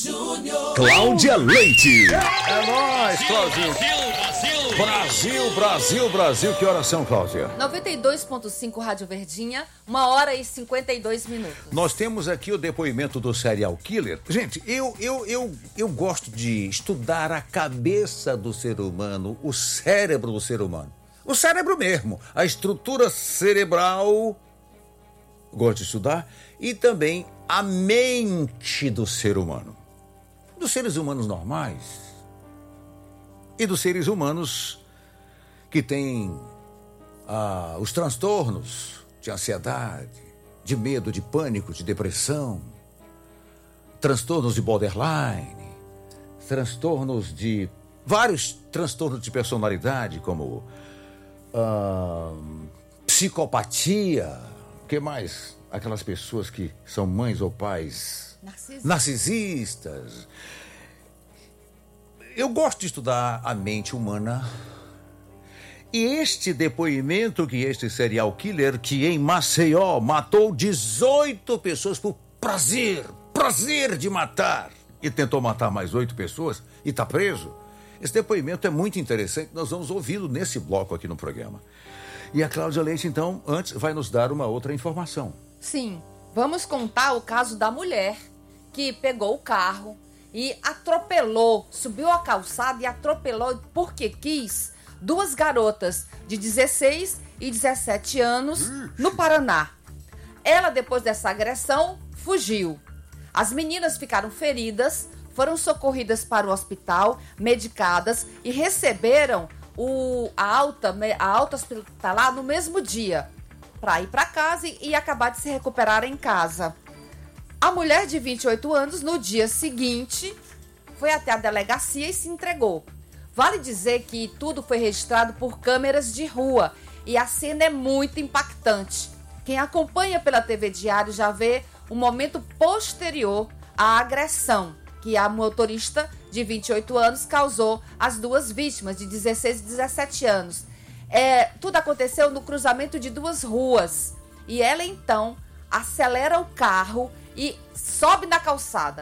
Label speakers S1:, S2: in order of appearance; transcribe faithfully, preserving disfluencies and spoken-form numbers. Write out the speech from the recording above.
S1: Júnior.
S2: Cláudia Leite.
S3: É nóis, Claudinho. Brasil, Brasil, Brasil. Que horas são, Cláudia?
S1: noventa e dois ponto cinco Rádio Verdinha, uma hora e cinquenta e dois minutos.
S3: Nós temos aqui o depoimento do serial killer. Gente, eu, eu, eu, eu gosto de estudar a cabeça do ser humano, o cérebro do ser humano. O cérebro mesmo, a estrutura cerebral, gosto de estudar, e também a mente do ser humano. Dos seres humanos normais e dos seres humanos que têm ah, os transtornos de ansiedade, de medo, de pânico, de depressão, transtornos de borderline, transtornos de... vários transtornos de personalidade, como ah, psicopatia, o que mais? Aquelas pessoas que são mães ou pais
S1: Narcisistas.
S3: narcisistas. Eu gosto de estudar a mente humana. E este depoimento que este serial killer, que em Maceió matou dezoito pessoas por prazer, prazer de matar, e tentou matar mais oito pessoas e está preso. Esse depoimento é muito interessante, nós vamos ouvi-lo nesse bloco aqui no programa. E a Cláudia Leite, então, antes vai nos dar uma outra informação.
S1: Sim, vamos contar o caso da mulher que pegou o carro e atropelou, subiu a calçada e atropelou porque quis duas garotas de dezesseis e dezessete anos no Paraná. Ela, depois dessa agressão, fugiu. As meninas ficaram feridas, foram socorridas para o hospital, medicadas e receberam o, a, alta, a alta hospitalar no mesmo dia, para ir para casa e, e acabar de se recuperar em casa. A mulher de vinte e oito anos, no dia seguinte, foi até a delegacia e se entregou. Vale dizer que tudo foi registrado por câmeras de rua e a cena é muito impactante. Quem acompanha pela T V Diário já vê o momento posterior à agressão que a motorista de vinte e oito anos causou às duas vítimas de dezesseis e dezessete anos. É, tudo aconteceu no cruzamento de duas ruas e ela então acelera o carro e sobe na calçada.